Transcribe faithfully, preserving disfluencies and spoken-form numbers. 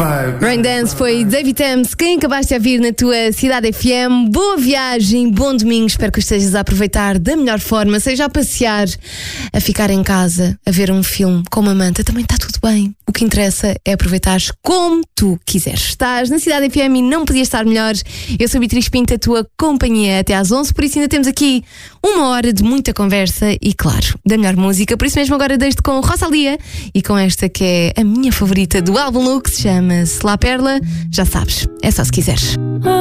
Raindance foi David Thames, quem acabaste de ouvir na tua Cidade F M. Boa viagem, bom domingo, espero que estejas a aproveitar da melhor forma, seja a passear, a ficar em casa, a ver um filme com uma manta, também está tudo bem. O que interessa é aproveitares como tu quiseres. Estás na Cidade F M e não podia estar melhor. Eu sou a Beatriz Pinto, a tua companhia até às onze, por isso ainda temos aqui uma hora de muita conversa e, claro, da melhor música. Por isso mesmo agora deixo-te com Rosalía e com esta que é a minha favorita do álbum Look, se chama-se La Perla. Já sabes, é só se quiseres.